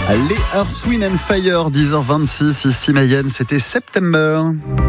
Les Earth, Wind and Fire, 10h26, ici Mayenne, c'était September.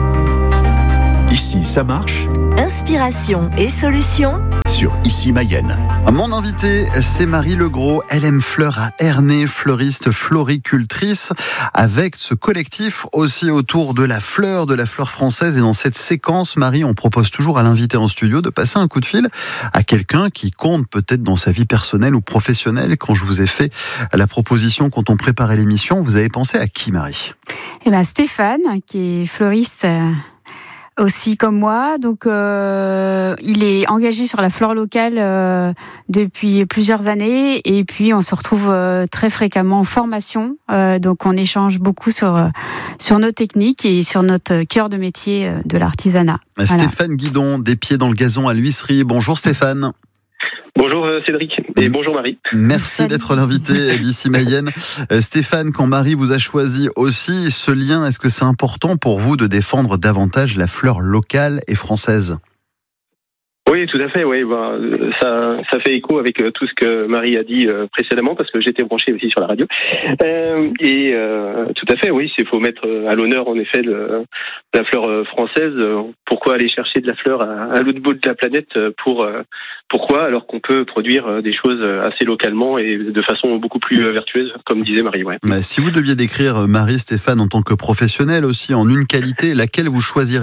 Ici, ça marche. Inspiration et solutions Sur Ici Mayenne. Mon invité, c'est Marie Legros. Elle aime fleurs à Ernée, fleuriste, floricultrice, avec ce collectif aussi autour de la fleur française. Et dans cette séquence, Marie, on propose toujours à l'invité en studio de passer un coup de fil à quelqu'un qui compte peut-être dans sa vie personnelle ou professionnelle. Quand je vous ai fait la proposition, quand on préparait l'émission, vous avez pensé à qui, Marie ? Stéphane, qui est fleuriste aussi comme moi, donc il est engagé sur la flore locale depuis plusieurs années, et puis on se retrouve très fréquemment en formation, donc on échange beaucoup sur nos techniques et sur notre cœur de métier de l'artisanat. Stéphane Guidon, des pieds dans le gazon à l'huisserie. Bonjour Stéphane. Bonjour Cédric et bonjour Marie. Merci d'être l'invité d'Ici Mayenne. Stéphane, quand Marie vous a choisi aussi ce lien, est-ce que c'est important pour vous de défendre davantage la fleur locale et française ? Oui, tout à fait. Oui, ça fait écho avec tout ce que Marie a dit précédemment, parce que j'étais branché aussi sur la radio. Tout à fait, oui, il faut mettre à l'honneur en effet la fleur française. Pourquoi aller chercher de la fleur à l'autre bout de la planète ? Pourquoi, alors qu'on peut produire des choses assez localement et de façon beaucoup plus vertueuse, comme disait Marie. Ouais. Si vous deviez décrire Marie, Stéphane, en tant que professionnel aussi, en une qualité, laquelle vous choisiriez ?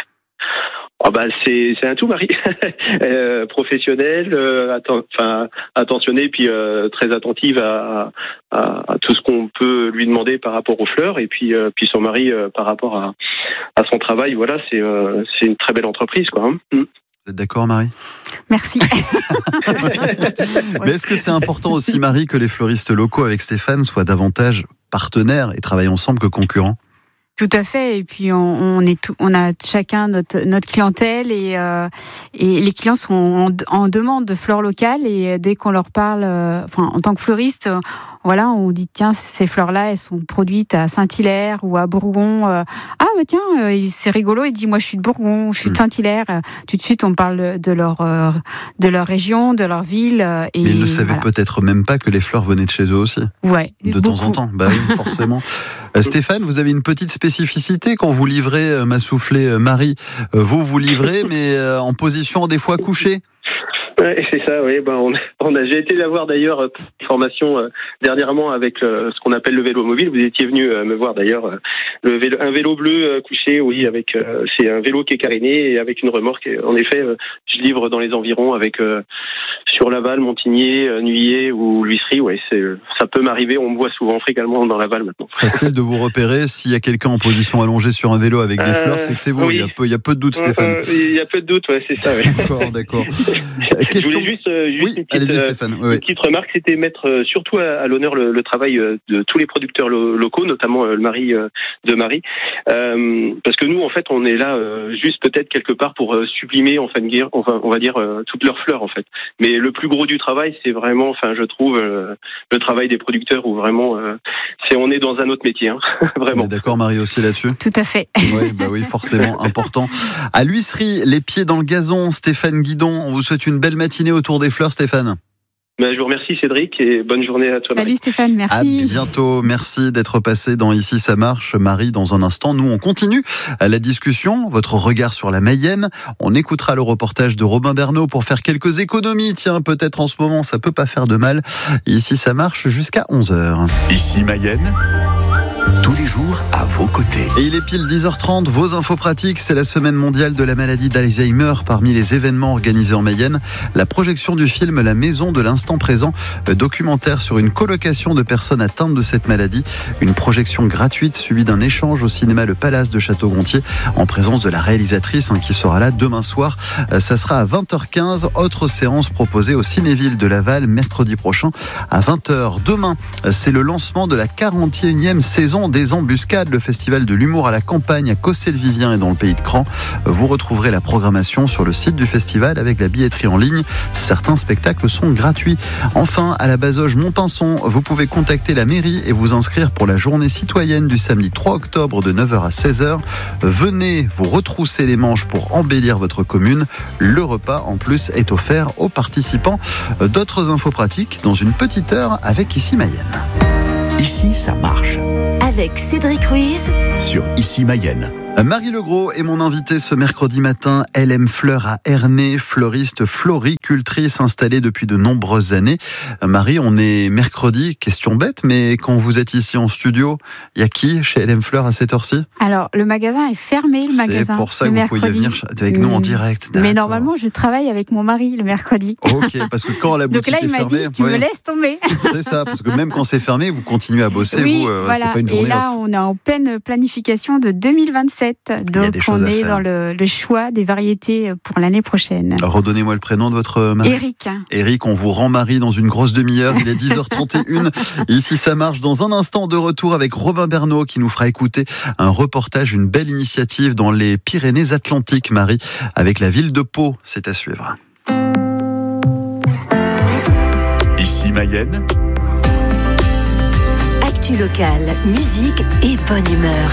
C'est un tout, Marie. Professionnelle, attentionnée, puis très attentive à tout ce qu'on peut lui demander par rapport aux fleurs, et puis son mari par rapport à son travail. Voilà, c'est une très belle entreprise, quoi. Vous êtes d'accord, Marie ? Merci. Mais est-ce que c'est important aussi, Marie, que les fleuristes locaux avec Stéphane soient davantage partenaires et travaillent ensemble que concurrents ? Tout à fait, et puis on a chacun notre clientèle, et les clients sont en demande de fleurs locales, et dès qu'on leur parle, en tant que fleuriste, on dit tiens, ces fleurs-là, elles sont produites à Saint-Hilaire ou à Bourgon. C'est rigolo. Il dit moi je suis de Bourgon, je suis de Saint-Hilaire. Tout de suite on parle de leur région, de leur ville. Mais ils ne savaient peut-être même pas que les fleurs venaient de chez eux aussi. Ouais. De temps en temps. Bah oui, forcément. Stéphane, vous avez une petite spécificité quand vous livrez, m'a soufflé Marie. Vous livrez, mais en position des fois couchée. Ouais, c'est ça, oui. J'ai été la voir d'ailleurs, formation dernièrement avec ce qu'on appelle le vélo mobile. Vous étiez venu me voir d'ailleurs. Un vélo bleu couché, oui, c'est un vélo qui est caréné et avec une remorque. Et en effet, je livre dans les environs avec sur Laval, Montigny, Nuillé ou l'Huisserie. Ouais, ça peut m'arriver. On me voit souvent fréquemment dans Laval maintenant. Facile de vous repérer s'il y a quelqu'un en position allongée sur un vélo avec des fleurs, c'est que c'est vous. Oui. Il y a peu de doute, Stéphane. Il y a peu de doute, ouais, c'est ça. Ouais. D'accord. Je voulais juste une petite remarque, c'était mettre surtout à l'honneur le travail de tous les producteurs locaux, notamment le mari de Marie, parce que nous, en fait, on est là juste peut-être quelque part pour sublimer, on va dire toutes leurs fleurs, en fait. Mais le plus gros du travail, c'est vraiment, je trouve, le travail des producteurs, où vraiment, on est dans un autre métier, hein, vraiment. D'accord, Marie, aussi là-dessus ? Tout à fait. Oui, forcément, important. À l'huisserie, les pieds dans le gazon, Stéphane Guidon, on vous souhaite une belle matinée autour des fleurs, Stéphane. Je vous remercie Cédric, et bonne journée à toi, Marie. Salut Stéphane, merci. À bientôt, merci d'être passé dans Ici ça marche. Marie, dans un instant, nous on continue la discussion, votre regard sur la Mayenne. On écoutera le reportage de Robin Bernot pour faire quelques économies. Tiens, peut-être en ce moment, ça peut pas faire de mal. Ici ça marche jusqu'à 11h. Ici Mayenne, tous les jours à vos côtés. Et il est pile 10h30, vos infos pratiques, c'est la semaine mondiale de la maladie d'Alzheimer. Parmi les événements organisés en Mayenne, la projection du film La Maison de l'instant présent, documentaire sur une colocation de personnes atteintes de cette maladie. Une projection gratuite suivie d'un échange au cinéma Le Palace de Château-Gontier en présence de la réalisatrice qui sera là demain soir. Ça sera à 20h15. Autre séance proposée au Cinéville de Laval mercredi prochain à 20h. Demain, c'est le lancement de la 41e saison des Embuscades, le festival de l'humour à la campagne à Cossé-le-Vivien et dans le pays de Cran. Vous retrouverez la programmation sur le site du festival avec la billetterie en ligne. Certains spectacles sont gratuits. Enfin, à la Bazoge Montpinçon, vous pouvez contacter la mairie et vous inscrire pour la journée citoyenne du samedi 3 octobre de 9h à 16h. Venez vous retrousser les manches pour embellir votre commune. Le repas, en plus, est offert aux participants. D'autres infos pratiques dans une petite heure avec Ici Mayenne. Ici, ça marche. Avec Cédric Ruiz sur Ici Mayenne. Marie Legros est mon invitée ce mercredi matin. Elle aime fleurs à Ernée, fleuriste, floricultrice installée depuis de nombreuses années. Marie, on est mercredi, question bête, mais quand vous êtes ici en studio, il y a qui chez LM Fleurs à cette heure-ci ? Alors, le magasin est fermé, le magasin. C'est pour ça que vous pouviez venir avec nous en direct. D'accord. Mais normalement, je travaille avec mon mari le mercredi. Ok, parce que quand la boutique est fermée... Donc là, il m'a dit, tu me laisses tomber. C'est ça, parce que même quand c'est fermé, vous continuez à bosser, oui, vous, voilà. C'est pas une journée off. Et là, on est en pleine planification de 2027. Donc, on est dans le choix des variétés pour l'année prochaine. Redonnez-moi le prénom de votre mari. Eric. Eric, on vous rend Marie dans une grosse demi-heure. Il est 10h31. Ici, ça marche. Dans un instant, de retour avec Robin Bernot qui nous fera écouter un reportage, une belle initiative dans les Pyrénées-Atlantiques, Marie, avec la ville de Pau. C'est à suivre. Ici Mayenne. Actu locale, musique et bonne humeur.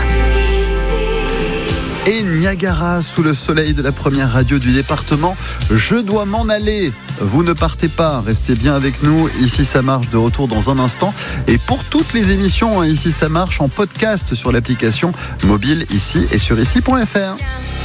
Et Niagara, sous le soleil de la première radio du département. Je dois m'en aller. Vous ne partez pas, restez bien avec nous. Ici, ça marche, de retour dans un instant. Et pour toutes les émissions, Ici, ça marche en podcast sur l'application mobile Ici et sur ici.fr.